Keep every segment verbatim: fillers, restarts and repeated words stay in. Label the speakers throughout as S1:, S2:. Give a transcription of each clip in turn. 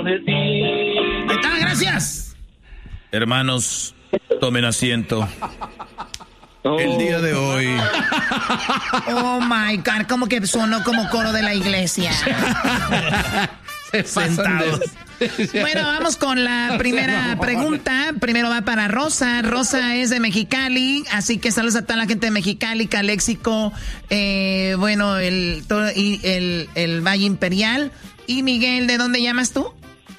S1: acuerdo de ti.
S2: Ahí está, gracias. Hermanos, tomen asiento. Oh. El día de hoy.
S3: Oh my God, como que sonó como coro de la iglesia.
S2: Sentados.
S3: Bueno, vamos con la primera pregunta. Primero va para Rosa. Rosa es de Mexicali, así que saludos a toda la gente de Mexicali, Caléxico, eh, bueno, el, todo, y el, el Valle Imperial. Y Miguel, ¿de dónde llamas tú?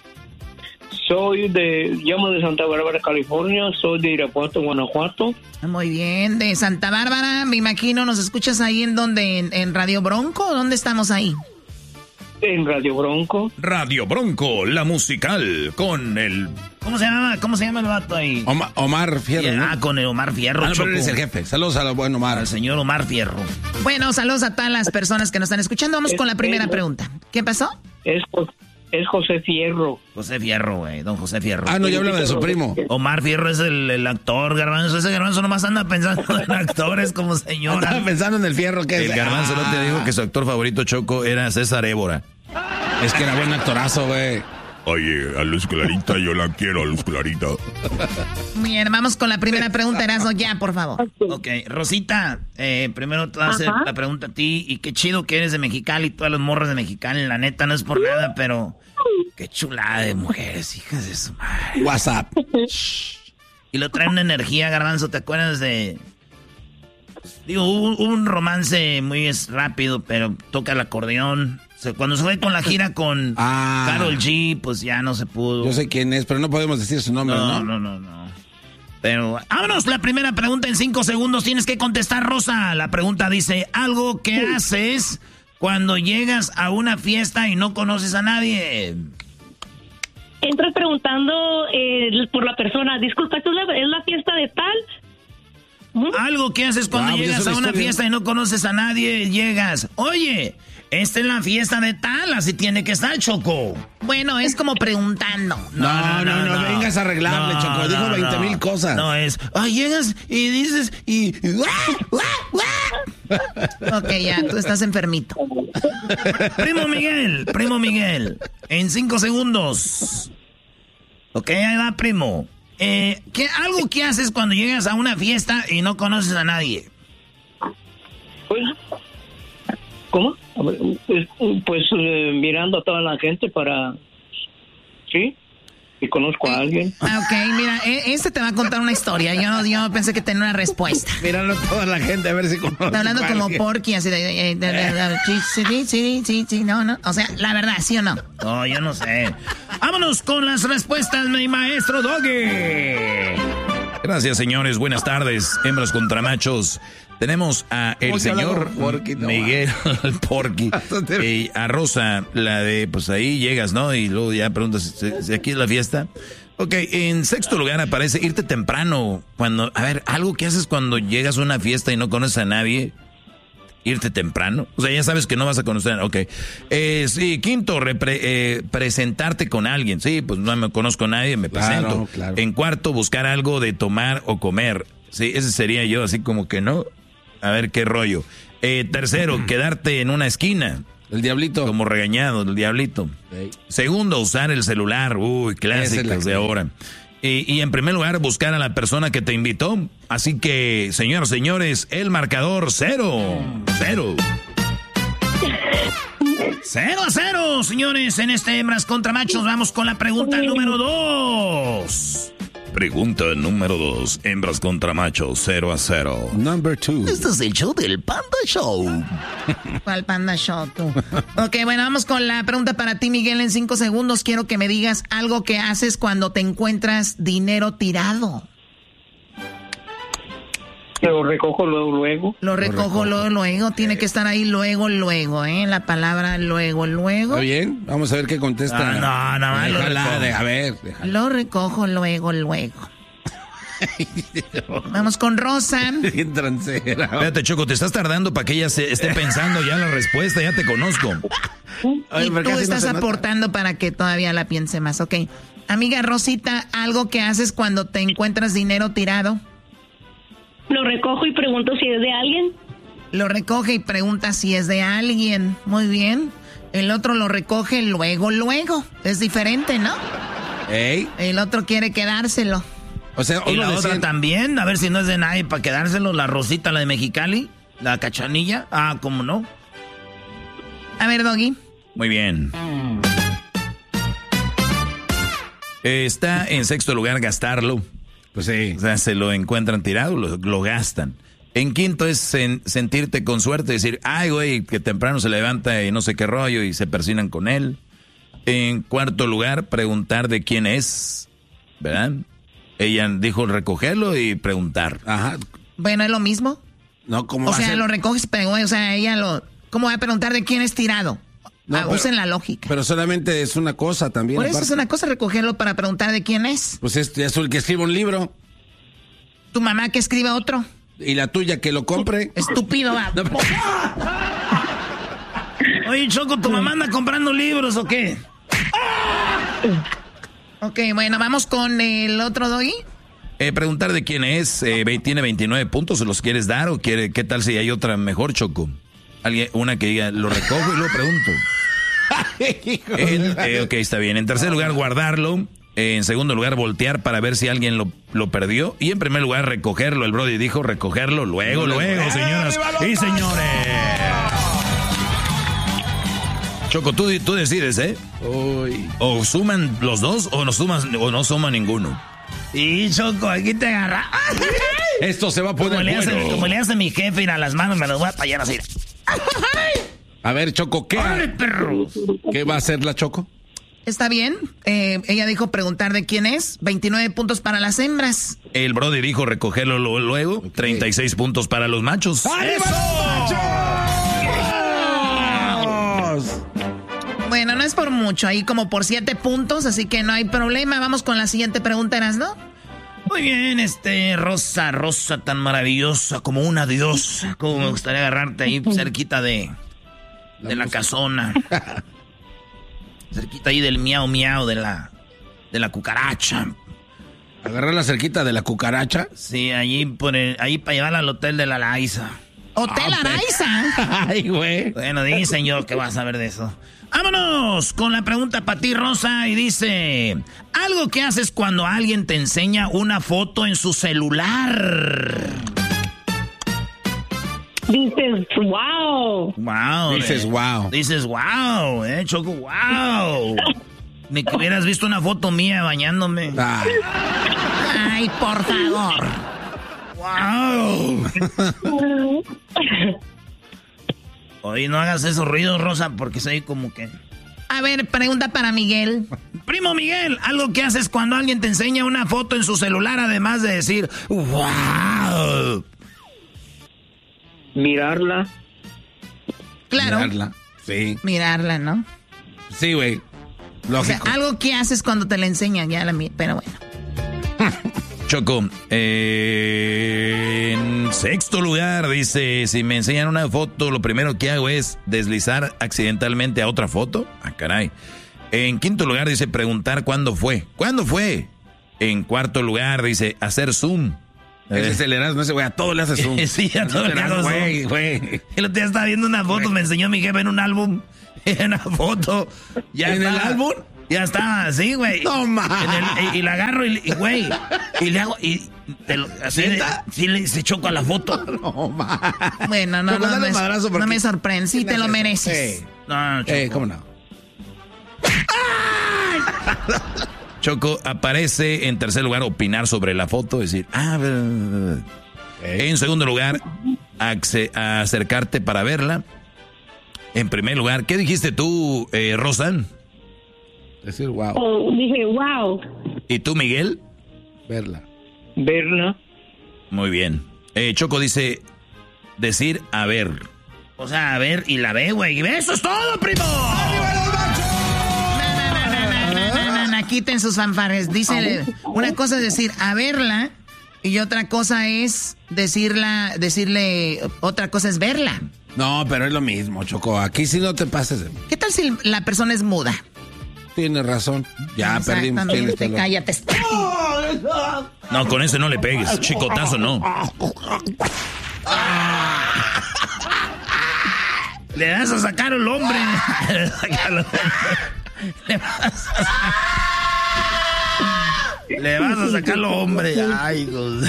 S1: Soy de, llamo de Santa Bárbara, California. Soy de Irapuato, Guanajuato.
S3: Muy bien, de Santa Bárbara, me imagino. ¿Nos escuchas ahí en donde? ¿En, en Radio Bronco? ¿Dónde estamos ahí?
S1: En Radio Bronco.
S2: Radio Bronco, la musical, con el... ¿Cómo se llama? ¿Cómo se llama el vato ahí?
S4: Omar, Omar Fierro, ¿no?
S2: Ah, con el Omar Fierro,
S4: ah, Choco. Él es el jefe. Saludos al buen Omar.
S2: Al señor Omar Fierro.
S3: Bueno, saludos a todas las personas que nos están escuchando. Vamos es, con la primera es, pregunta. ¿Qué pasó?
S1: Es, es José Fierro.
S2: José Fierro, güey, don José Fierro.
S4: Ah, no, ya hablaba de su primo.
S2: Omar Fierro es el, el actor, Garbanzo. Ese Garbanzo nomás anda pensando en actores como señora.
S4: Estaba pensando en el Fierro que
S2: el
S4: es.
S2: Garbanzo ah. no te dijo que su actor favorito, Choco, era César Évora.
S4: Es que era buen actorazo, güey.
S5: Oye, a Luz Clarita, yo la quiero, a Luz Clarita.
S3: Bien, vamos con la primera pregunta, Erasmo, ya, por favor.
S2: Ok, Rosita, eh, primero te voy a hacer Ajá. la pregunta a ti. Y qué chido que eres de Mexicali, todas las morras de Mexicali. La neta, no es por nada, pero qué chulada de mujeres, hijas de su madre.
S4: WhatsApp.
S2: Y lo traen una energía, Garbanzo, ¿te acuerdas de...? Digo, hubo, hubo un romance muy rápido, pero toca el acordeón. O sea, cuando se fue con la gira con ah, Karol G, pues ya no se pudo.
S4: Yo sé quién es, pero no podemos decir su nombre, ¿no?
S2: No, no, no, no. Pero, vámonos, la primera pregunta en cinco segundos. Tienes que contestar, Rosa. La pregunta dice, algo que haces cuando llegas a una fiesta y no conoces a nadie.
S6: Entras preguntando eh, por la persona. Disculpa, ¿esto es la, es la fiesta de tal?
S2: ¿Mm? Algo que haces cuando wow, llegas a una historia. fiesta y no conoces a nadie. Llegas, oye... Esta es la fiesta de tal, así tiene que estar, Choco.
S3: Bueno, es como preguntando.
S4: No, no, no, no, no vengas a arreglarle, no, Choco. Dijo veinte mil no. cosas.
S2: No, es, ah, llegas y dices y...
S3: Ok, ya, tú estás enfermito.
S2: Primo Miguel, primo Miguel, en cinco segundos. Ok, ahí va, primo. Eh, ¿qué, algo que haces cuando llegas a una fiesta y no conoces a nadie?
S1: Pues... ¿Cómo? Pues, pues eh, mirando a toda la gente para... ¿Sí? Si conozco a alguien.
S3: Ah, ok, mira, este te va a contar una historia. Yo no, yo pensé que tenía una respuesta.
S4: Mirando a toda la gente a ver si conozco.
S3: Está hablando como Porky, así de... de, de, de, de sí, sí, sí, sí, sí, no, no. O sea, la verdad, ¿sí o no?
S2: No, yo no sé. Vámonos con las respuestas, mi maestro Doggy. Gracias, señores. Buenas tardes. Hembras contra machos. Tenemos a el señor Porky, no, Miguel Porky y a Rosa, la de, pues ahí llegas, ¿no? Y luego ya preguntas si aquí es la fiesta. Ok, en sexto lugar aparece irte temprano. Cuando, a ver, algo que haces cuando llegas a una fiesta y no conoces a nadie, irte temprano. O sea, ya sabes que no vas a conocer, ok. Eh, sí, quinto, repre, eh, presentarte con alguien. Sí, pues no me conozco a nadie, me presento.
S4: Claro, claro.
S2: En cuarto, buscar algo de tomar o comer. Sí, ese sería yo, así como que no... A ver qué rollo. Eh, tercero, quedarte en una esquina.
S4: El diablito.
S2: Como regañado, el diablito. Sí. Segundo, usar el celular. Uy, clásicos de ahora. Y, y en primer lugar, buscar a la persona que te invitó. Así que, señoras, señores, el marcador cero. Cero. Cero a cero, señores. En este Hembras contra Machos vamos con la pregunta número dos. Pregunta número dos. Hembras contra machos, cero a cero.
S4: Number two.
S2: Este es el show del Panda Show.
S3: ¿Cuál Panda Show, tú? Ok, bueno, vamos con la pregunta para ti, Miguel. En cinco segundos quiero que me digas algo que haces cuando te encuentras dinero tirado.
S1: Lo recojo luego, luego.
S3: Lo recojo luego, luego. Tiene que estar ahí luego, luego, ¿eh? La palabra luego, luego.
S4: ¿Está bien? Vamos a ver qué contesta.
S2: No, no, no.
S4: Déjala, déjala, a ver. Déjala.
S3: Lo recojo luego, luego. Vamos con Rosa.
S4: Bien transera.
S2: Espérate, Choco, te estás tardando para que ella se esté pensando ya la respuesta. Ya te conozco.
S3: Y tú estás no aportando nota. Para que todavía la piense más. Ok. Amiga Rosita, ¿algo que haces cuando te encuentras dinero tirado?
S6: Lo recojo y pregunto si es de alguien.
S3: Lo recoge y pregunta si es de alguien. Muy bien. El otro lo recoge luego, luego. Es diferente, ¿no?
S4: Ey.
S3: El otro quiere quedárselo.
S4: O sea,
S2: y la
S4: decía...
S2: otra también, a ver si no es de nadie para quedárselo, la Rosita, la de Mexicali, la Cachanilla. Ah, ¿cómo no?
S3: A ver, Doggy.
S2: Muy bien. Está en sexto lugar gastarlo.
S4: Pues sí.
S2: O sea, se lo encuentran tirado, lo, lo gastan. En quinto es sen, sentirte con suerte, decir, ay, güey, que temprano se levanta y no sé qué rollo y se persinan con él. En cuarto lugar, preguntar de quién es, ¿verdad? Ella dijo recogerlo y preguntar.
S4: Ajá.
S3: Bueno, ¿es lo mismo?
S4: No, ¿cómo
S3: O
S4: va
S3: sea,
S4: a ser?
S3: lo recoges, pero, güey, o sea, ella lo... ¿Cómo va a preguntar de quién es tirado?
S4: No,
S3: ah,
S4: pero,
S3: usen la lógica.
S4: Pero solamente es una cosa también.
S3: Por eso
S4: aparte.
S3: es una cosa recogerlo para preguntar de quién es.
S4: Pues es, es el que escribe un libro.
S3: Tu mamá que escriba otro.
S4: Y la tuya que lo compre.
S3: Estúpido, va.
S4: No, pero-
S2: Oye, Choco, ¿tu mamá anda comprando libros o qué?
S3: Ok, bueno, vamos con el otro Doggy.
S2: Eh, preguntar de quién es, eh, ve- tiene veintinueve puntos, ¿se los quieres dar o quiere, qué tal si hay otra mejor, Choco? Alguien, una que diga, lo recojo y lo pregunto. En- eh, ok, está bien. En tercer lugar, guardarlo. Eh, en segundo lugar, voltear para ver si alguien lo, lo perdió. Y en primer lugar, recogerlo. El Brody dijo recogerlo luego, luego, señoras y señores. Choco, tú, tú decides, ¿eh?
S4: Uy.
S2: O suman los dos o no suman, o no suma ninguno. Y Choco, aquí te agarra.
S4: Esto se va a
S2: Como
S4: poner
S2: le, hace,
S4: bueno.
S2: como le hace mi jefe, ir a las manos, me los voy a tallar así.
S4: A ver, Choco, ¿qué,
S2: ¡Órale, perro!
S4: ¿qué va a hacer la Choco?
S3: Está bien. Eh, ella dijo preguntar de quién es. veintinueve puntos para las hembras.
S2: El Brody dijo recogerlo lo- luego. Okay. treinta y seis puntos para los machos.
S4: ¡Arriba los machos!
S3: Bueno, no es por mucho. Ahí como por siete puntos, así que no hay problema. Vamos con la siguiente pregunta, ¿no?
S2: Muy bien, este, Rosa, Rosa tan maravillosa como una diosa. Como me gustaría agarrarte ahí cerquita de, de la casona. Cerquita ahí del miau miau de la, de la cucaracha.
S4: ¿Agarrar la cerquita de la cucaracha?
S2: Sí, allí por el, ahí para llevarla al hotel de la Laiza.
S3: Hotel
S4: Ah,
S3: Araiza.
S4: Ay, güey.
S2: Bueno, dicen yo que vas a saber de eso. Vámonos con la pregunta para ti, Rosa, y dice, algo que haces cuando alguien te enseña una foto en su celular.
S6: Dices, wow.
S2: Wow.
S4: Dices,
S2: eh.
S4: wow.
S2: Dices, wow, eh, Choco, wow. Ni que hubieras visto una foto mía bañándome.
S4: Ah.
S3: Ay, por favor.
S2: Wow. Oye, no hagas esos ruidos, Rosa, porque soy como que...
S3: A ver, pregunta para Miguel.
S2: Primo Miguel, algo que haces cuando alguien te enseña una foto en su celular, además de decir, wow.
S1: Mirarla.
S3: Claro.
S4: Mirarla. Sí.
S3: Mirarla, ¿no?
S4: Sí, güey.
S3: O sea,
S4: Lógico.
S3: algo que haces cuando te la enseñan, ya la mi- pero bueno.
S2: Choco, eh, en sexto lugar dice, si me enseñan una foto, lo primero que hago es deslizar accidentalmente a otra foto. Ah, caray. En quinto lugar dice, preguntar cuándo fue. ¿Cuándo fue? En cuarto lugar dice, hacer zoom.
S4: Ese es el Erasmo, ese güey, a todo le hace zoom.
S2: Sí, a todo le hago zoom.
S4: Güey, güey.
S2: El otro día estaba viendo una foto, me enseñó mi jefe en un álbum, en una foto. Ya
S4: ¿En el
S2: estaba-
S4: álbum?
S2: Ya estaba así, güey.
S4: No, ma.
S2: En el- y, y la agarro y, y, güey, y le hago, y te lo- así, de,
S4: ¿Neta?
S2: sí le se choco a la foto.
S4: No, ma.
S3: Bueno, no,
S4: Choco,
S3: no,
S4: dale
S3: me,
S4: madrazo porque-
S3: no me sorprende. Sí, te lo mereces.
S4: Eh,
S2: No, no, Choco.
S4: eh, ¿cómo no?
S2: Choco, aparece en tercer lugar opinar sobre la foto, decir, ah, ver, ver, ver. En segundo lugar, acce- acercarte para verla. En primer lugar, ¿qué dijiste tú, eh, Rosan?
S4: Decir, wow.
S6: Oh, dije, wow.
S2: ¿Y tú, Miguel?
S4: Verla.
S1: Verla.
S2: Muy bien. Eh, Choco dice, decir a ver. O sea, a ver y la ve, güey. ¡Eso es todo, primo!
S3: Quiten sus fanfares. Dice, una cosa es decir a verla y otra cosa es decirla, decirle, otra cosa es verla.
S4: No, pero es lo mismo, Choco. Aquí sí no te pases. de-
S3: ¿Qué tal si la persona es muda?
S4: Tienes razón. Ya perdimos. Tienes
S3: Exactamente,
S4: razón.
S3: cállate.
S2: No, con ese no le pegues. Chicotazo no. Le vas a sacar el hombre. Le vas a sacar... Le vas a sacar el hombre. Ay, Dios.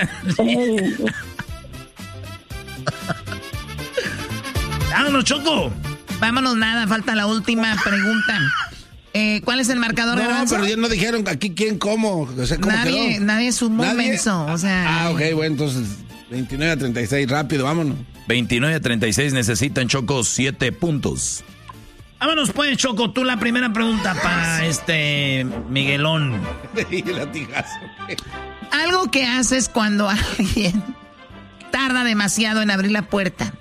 S2: Vámonos, Choco.
S3: Vámonos, nada, falta la última pregunta. Eh, ¿Cuál es el marcador,
S4: No,
S3: Garbanzo?
S4: pero ya no dijeron aquí quién, cómo. O sea, ¿cómo
S3: nadie,
S4: quedó?
S3: nadie sumó,
S4: ¿Nadie?
S3: menso, o sea...
S4: Ah, ok, bueno, entonces veintinueve a treinta y seis, rápido, vámonos.
S2: veintinueve a treinta y seis necesitan, Choco, siete puntos. Vámonos pues, Choco, tú la primera pregunta para este Miguelón.
S4: Latigazo.
S3: Algo que haces cuando alguien tarda demasiado en abrir la puerta.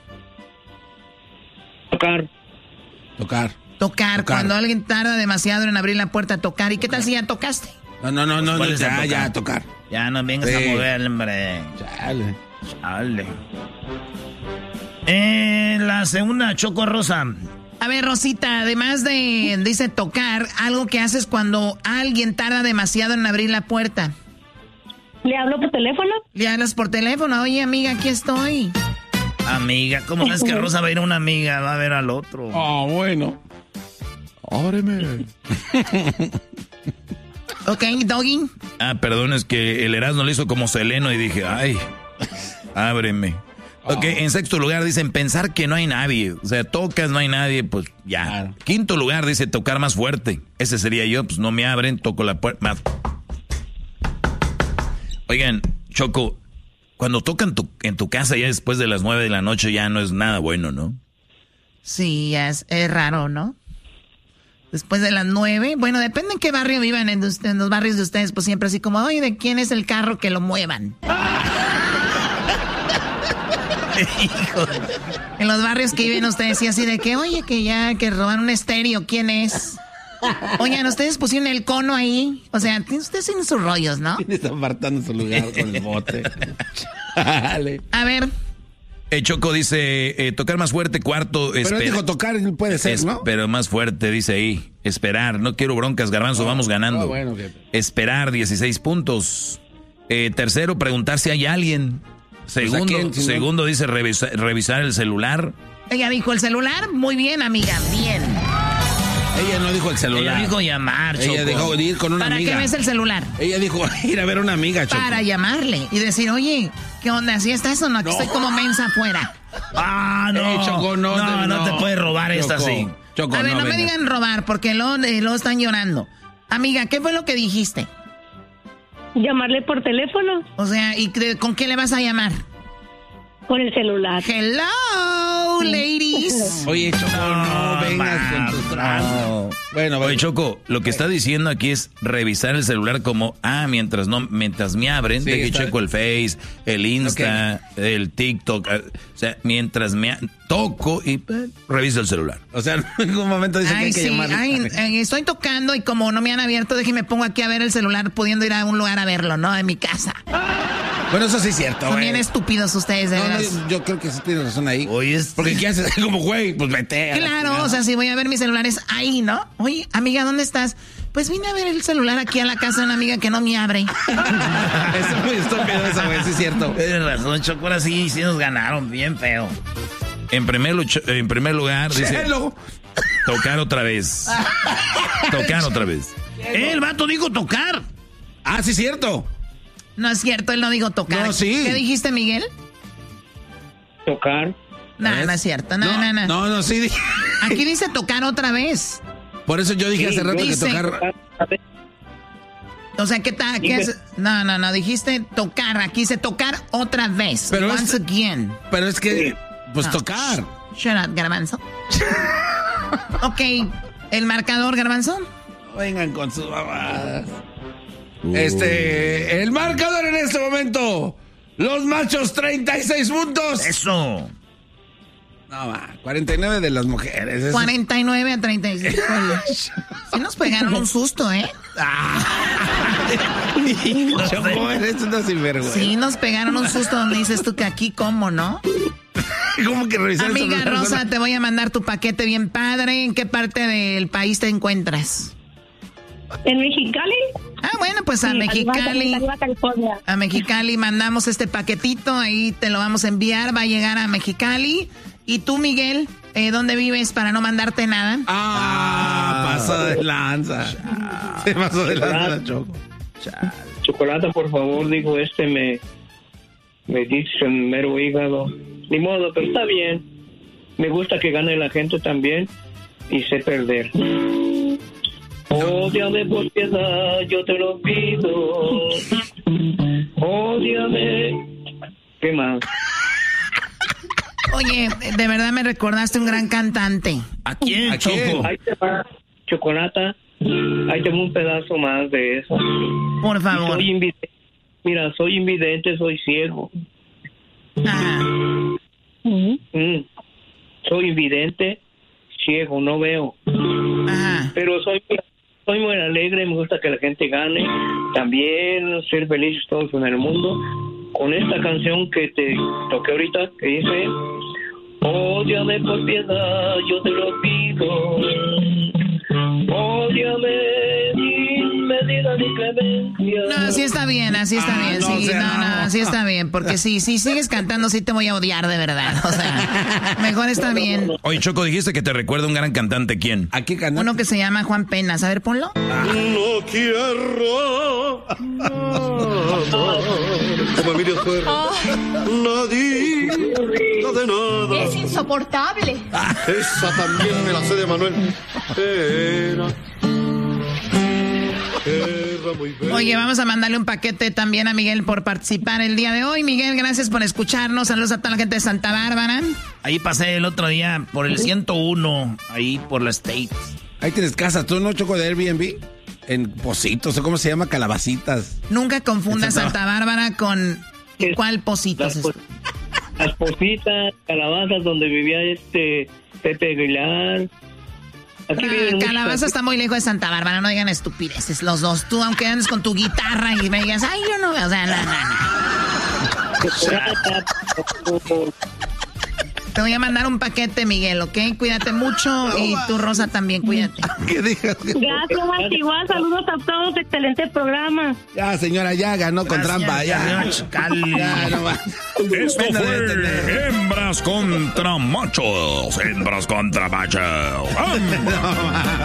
S1: Tocar.
S4: Tocar.
S3: Tocar,
S4: Tocar.
S3: cuando alguien tarda demasiado en abrir la puerta, tocar. ¿Y qué tal si ya tocaste?
S4: No, no, no, no,
S2: ¿Cuál
S4: no
S2: es
S4: ya,
S2: a tocar?
S4: ya, tocar.
S2: Ya no vengas
S4: Sí.
S2: a mover, hombre.
S4: Chale.
S2: Chale. Eh, la segunda, Choco Rosa.
S3: A ver, Rosita, además de, dice tocar, algo que haces cuando alguien tarda demasiado en abrir la puerta.
S6: ¿Le hablo por teléfono?
S3: Le hablas por teléfono, oye, amiga, aquí estoy.
S2: Amiga, ¿cómo es que Rosa va a ir a una amiga? Va a ver al otro.
S4: Ah, bueno. Ábreme.
S3: Ok, Doggy.
S2: Ah, perdón, es que el Erasmo le hizo como Seleno y dije, ay, ábreme. Ok, en sexto lugar dicen pensar que no hay nadie. O sea, tocas, no hay nadie, pues ya.
S4: Claro.
S2: Quinto lugar dice tocar más fuerte. Ese sería yo, pues no me abren, toco la puerta más. Oigan, Choco, cuando tocan tu, en tu casa ya después de las nueve de la noche ya no es nada bueno, ¿no?
S3: Sí, es, es raro, ¿no? Después de las nueve, bueno, depende en qué barrio vivan, en, en los barrios de ustedes, pues siempre así como, oye, ¿de quién es el carro que lo muevan? En los barrios que viven ustedes, sí, así de que, oye, que ya, que roban un estéreo, ¿quién es? Oigan, ustedes pusieron el cono ahí, o sea, ustedes tienen sus rollos, ¿no?
S4: ¿Quién está apartando su lugar con el bote? Chale.
S3: A ver,
S2: Eh, Choco dice eh, tocar más fuerte, cuarto.
S4: Pero él dijo tocar, puede ser,
S2: Es-
S4: ¿no?
S2: Pero más fuerte, dice ahí. Esperar. No quiero broncas, Garbanzo, vamos ganando.
S4: ah, bueno, ok.
S2: Esperar, dieciséis puntos. Eh, tercero, preguntar si hay alguien. Segundo,
S4: quién, si no?
S2: segundo dice revisa- revisar el celular.
S3: ella dijo el celular, muy bien, amiga, bien.
S4: Ella no dijo el celular.
S2: Ella dijo llamar, Choco.
S4: Ella dijo ir con una
S3: ¿Para
S4: amiga.
S3: qué ves el celular?
S4: Ella dijo ir a ver a una amiga, Choco.
S3: Para llamarle y decir, oye, ¿qué onda? ¿Sí estás o no? Aquí estoy como mensa afuera.
S2: Ah, no.
S4: Ey, Choco, no,
S2: no,
S4: te-
S2: no
S4: no.
S2: te puedes robar esta
S4: Choco,
S2: así.
S4: Choco,
S3: A ver, no, me
S4: vengas.
S3: digan robar porque luego, eh, luego están llorando. Amiga, ¿qué fue lo que dijiste?
S6: ¿Llamarle por teléfono?
S3: O sea, ¿y de- con qué le vas a llamar?
S6: Con el celular.
S3: Hello, ladies.
S4: Oye, Choco, no,
S2: No,
S4: vengas con
S2: ma,
S4: tus
S2: no.
S4: trampas. Bueno,
S2: Oye,
S4: bueno.
S2: Choco, lo que está diciendo aquí es revisar el celular como, ah, mientras no, mientras me abren,
S4: Sí,
S2: de que
S4: está-
S2: checo el Face, el Insta, el TikTok, eh, o sea, mientras me a- toco y eh, reviso el celular.
S4: O sea, en ningún momento dice que
S3: Ay,
S4: hay que
S3: sí,
S4: llamarle.
S3: ay, eh, estoy tocando y como no me han abierto, déjeme pongo aquí a ver el celular, pudiendo ir a un lugar a verlo, ¿no? En mi casa.
S4: Bueno, eso sí es cierto,
S3: Son
S4: güey.
S3: bien estúpidos ustedes, de
S4: No, no,
S3: veras.
S4: yo creo que sí tienes razón ahí.
S2: Oye, es-
S4: Porque ¿qué haces? Como, güey, pues vete. a la
S3: Claro,
S4: chingada.
S3: o sea, si voy a ver mis celulares ahí, ¿no? Oye, amiga, ¿dónde estás? Pues vine a ver el celular aquí a la casa de una amiga que no me abre.
S4: Eso es muy estúpido eso, güey, sí es cierto.
S2: Tienes razón, Choco, ahora sí, sí nos ganaron, bien feo. En primer, luch- en primer lugar, dice,
S4: Chelo.
S2: tocar otra vez. Tocar otra vez. El vato dijo tocar.
S4: Ah, sí es cierto.
S3: No es cierto, él no dijo tocar.
S4: No, sí.
S3: ¿Qué dijiste, Miguel?
S1: Tocar.
S3: No, no es cierto, no, no, no.
S4: No, no, sí. dije-
S3: Aquí dice tocar otra vez.
S4: Por eso yo dije
S1: Sí,
S4: hace rato que
S3: dice-
S4: tocar.
S3: O sea, ¿qué tal? ¿Qué
S1: Dije-
S3: haces? No, no, no, dijiste tocar. Aquí dice tocar otra vez.
S4: Pero
S3: Once
S4: es-
S3: again.
S4: Pero es que, pues
S3: No.
S4: tocar.
S3: Shut up, Garbanzo. Ok, el marcador, Garbanzo.
S4: Vengan con sus mamadas. Este, el marcador en este momento. Los machos, treinta y seis puntos.
S2: Eso.
S4: No, va, cuarenta y nueve de las mujeres. Eso-
S3: cuarenta y nueve a treinta y seis. Sí nos pegaron un susto, ¿eh?
S4: Choco, eres una sinvergüenza.
S3: Sí nos pegaron un susto donde dices tú que aquí, ¿cómo, no?
S4: ¿Cómo que revisar el
S3: Amiga
S4: celular?
S3: Rosa, te voy a mandar tu paquete bien padre. ¿En qué parte del país te encuentras?
S6: ¿En Mexicali?
S3: Ah, bueno, pues a
S6: Sí,
S3: Mexicali.
S6: arriba, California.
S3: A Mexicali mandamos este paquetito, ahí te lo vamos a enviar, va a llegar a Mexicali. ¿Y tú, Miguel? Eh, ¿Dónde vives para no mandarte nada?
S4: Ah, pasó de lanza. Se pasó de lanza la Choco.
S1: Chocolata, por favor, digo, este me, me dice mero hígado. Ni modo, pero está bien. Me gusta que gane la gente también y sé perder. Ódiame por piedad, yo te lo pido. Ódiame. ¿Qué más?
S3: Oye, de verdad me recordaste un gran cantante.
S2: ¿A quién,
S4: ¿A
S2: Choco?
S4: quién?
S1: Ahí te va, Chocolata. Ahí tengo un pedazo más de eso.
S3: Por
S1: Y
S3: favor.
S1: soy invidente. Mira, soy invidente, soy ciego.
S3: Ajá.
S1: Mm. Soy invidente, ciego, no veo.
S3: Ajá.
S1: Pero soy, soy muy alegre, me gusta que la gente gane. También ser felices todos en el mundo. Con esta canción que te toqué ahorita, que dice: ódiame por piedad, yo te lo pido. Ódiame sin medida ni clemencia.
S3: No, así está bien, así está
S4: Ah,
S3: bien.
S4: no,
S3: Sí,
S4: o sea,
S3: no, no,
S4: no.
S3: así está bien. Porque si, si sigues cantando, sí te voy a odiar de verdad. O sea, mejor está bien.
S2: Oye, Choco, dijiste que te recuerda un gran cantante. ¿Quién?
S4: ¿A qué canal?
S3: Uno que se llama Juan Penas. A ver, ponlo.
S7: No quiero como Emilio Suero. Nadie de nada.
S8: Es insoportable.
S7: Esa también me la sé de Manuel. Era, era muy bella.
S3: Oye, vamos a mandarle un paquete también a Miguel por participar el día de hoy. Miguel, gracias por escucharnos. Saludos a toda la gente de Santa Bárbara.
S2: Ahí pasé el otro día por el ciento uno, ahí por la State.
S4: Ahí tienes casa, ¿tú no, Choco, de Airbnb? En Pocitos, ¿o cómo se llama? Calabacitas.
S3: Nunca confundas
S4: Santa-
S3: Santa Bárbara con...
S1: Es-
S3: ¿Cuál Pocitos?
S1: Las, po- las Positas, Calabazas, donde vivía este Pepe Aguilar. Aquí viven
S3: Ah,
S1: muchos-
S3: Calabaza está muy lejos de Santa Bárbara, no digan estupideces los dos. Tú, aunque andes con tu guitarra y me digas, ay, yo no veo, o sea, no, no,
S1: Chocolata, por favor.
S3: no. Te voy a mandar un paquete, Miguel, ¿ok? Cuídate mucho y tú, Rosa, también cuídate.
S4: ¿Qué digas?
S6: Gracias, igual, saludos a todos, excelente programa.
S4: Ya, señora, ya ganó con
S2: Gracias,
S4: trampa, ya.
S2: ya, chale.
S4: Ya, no va.
S2: Esto
S4: Pena de
S2: fue
S4: tener.
S2: Hembras contra Machos. Hembras contra Machos. ¡Hembras!